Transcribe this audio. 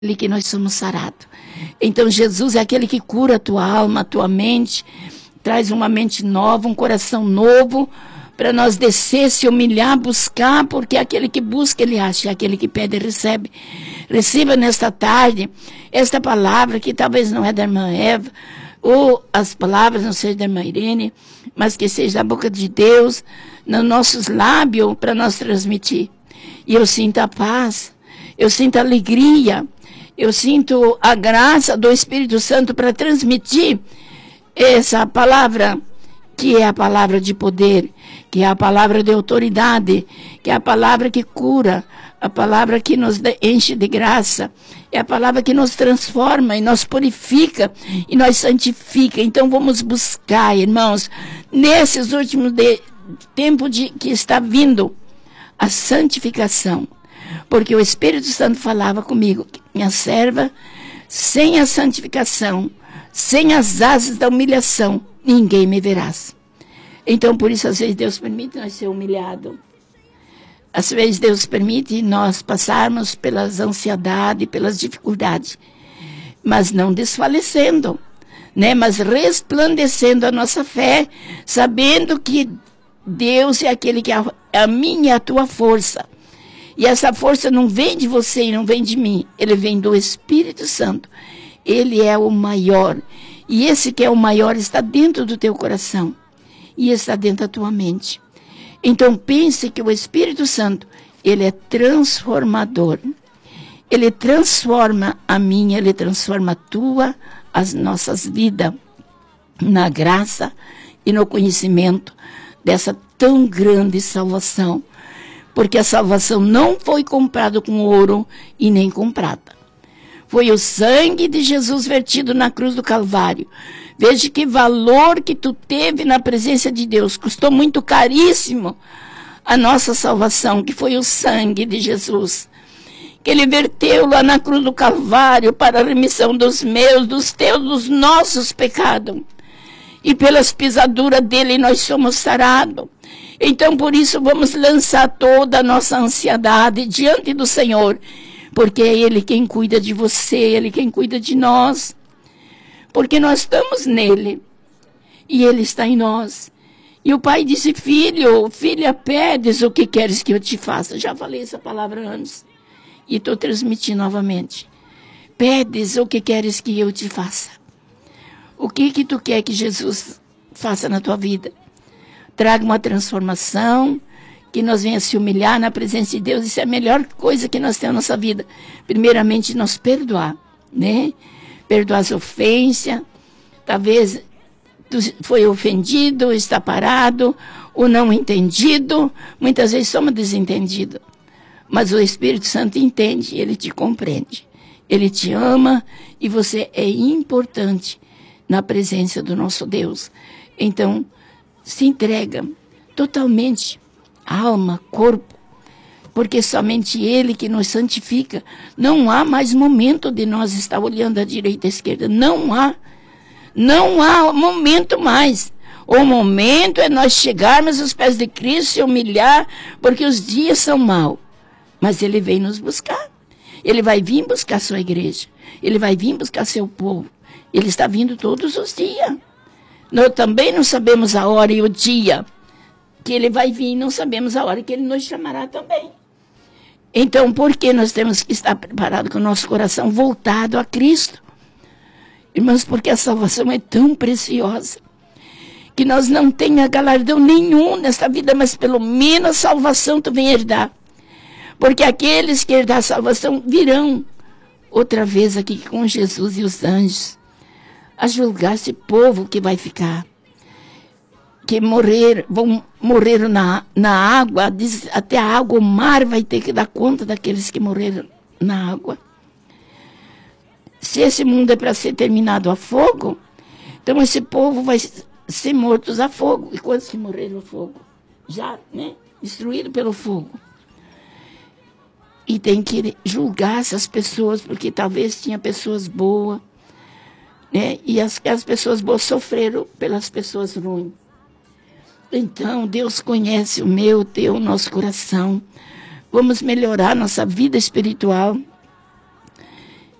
que nós somos sarados. Então Jesus é aquele que cura a tua alma, a tua mente, traz uma mente nova, um coração novo, para nós descer, se humilhar, buscar, porque aquele que busca, ele acha, aquele que pede, recebe. Receba nesta tarde esta palavra, que talvez não é da irmã Eva, ou as palavras não sejam da irmã Irene, mas que seja da boca de Deus, nos nossos lábios, para nós transmitir. E eu sinto a paz, eu sinto a alegria, eu sinto a graça do Espírito Santo para transmitir essa palavra, que é a palavra de poder, que é a palavra de autoridade, que é a palavra que cura, a palavra que nos enche de graça, é a palavra que nos transforma e nos purifica e nos santifica. Então vamos buscar, irmãos, nesses últimos tempos que está vindo, a santificação. Porque o Espírito Santo falava comigo, minha serva, sem a santificação, sem as asas da humilhação, ninguém me verás. Então, por isso, às vezes, Deus permite nós ser humilhados. Às vezes, Deus permite nós passarmos pelas ansiedades, pelas dificuldades, mas não desfalecendo, né? Mas resplandecendo a nossa fé, sabendo que Deus é aquele que é a minha e a tua força. E essa força não vem de você e não vem de mim. Ele vem do Espírito Santo. Ele é o maior. E esse que é o maior está dentro do teu coração. E está dentro da tua mente. Então pense que o Espírito Santo, ele é transformador. Ele transforma a minha, ele transforma a tua, as nossas vidas. Na graça e no conhecimento dessa tão grande salvação. Porque a salvação não foi comprada com ouro e nem com prata. Foi o sangue de Jesus vertido na cruz do Calvário. Veja que valor que tu teve na presença de Deus. Custou muito caríssimo a nossa salvação, que foi o sangue de Jesus. Que ele verteu lá na cruz do Calvário para a remissão dos meus, dos teus, dos nossos pecados. E pelas pisaduras dele nós somos sarados. Então, por isso, vamos lançar toda a nossa ansiedade diante do Senhor, porque é Ele quem cuida de você, Ele quem cuida de nós, porque nós estamos nele, e Ele está em nós. E o pai disse, filho, filha, pedes o que queres que eu te faça. Já falei essa palavra antes, e estou transmitindo novamente. Pedes o que queres que eu te faça. O que tu quer que Jesus faça na tua vida? Traga uma transformação, que nós venha se humilhar na presença de Deus. Isso é a melhor coisa que nós temos na nossa vida. Primeiramente, nos perdoar, né? Perdoar as ofensas. Talvez tu foi ofendido, está parado, ou não entendido. Muitas vezes somos desentendidos. Mas o Espírito Santo entende, ele te compreende. Ele te ama e você é importante na presença do nosso Deus. Então, se entrega totalmente, alma, corpo, porque somente Ele que nos santifica. Não há mais momento de nós estar olhando à direita e à esquerda. Não há momento mais. O momento é nós chegarmos aos pés de Cristo e humilhar, porque os dias são maus. Mas Ele vem nos buscar. Ele vai vir buscar sua igreja. Ele vai vir buscar seu povo. Ele está vindo todos os dias. Nós também não sabemos a hora e o dia que ele vai vir, não sabemos a hora que ele nos chamará também. Então, por que nós temos que estar preparados com o nosso coração voltado a Cristo? Irmãos, porque a salvação é tão preciosa, que nós não tenhamos galardão nenhum nesta vida, mas pelo menos a salvação tu vem herdar. Porque aqueles que herdar a salvação virão outra vez aqui com Jesus e os anjos, a julgar esse povo que vai ficar, que vão morrer na água, até a água, o mar vai ter que dar conta daqueles que morreram na água. Se esse mundo é para ser terminado a fogo, então esse povo vai ser mortos a fogo. E quantos que morreram a fogo? Já, né? Destruído pelo fogo. E tem que julgar essas pessoas, porque talvez tinha pessoas boas, né? E as pessoas boas sofreram pelas pessoas ruins. Então, Deus conhece o meu, o teu, o nosso coração. Vamos melhorar nossa vida espiritual.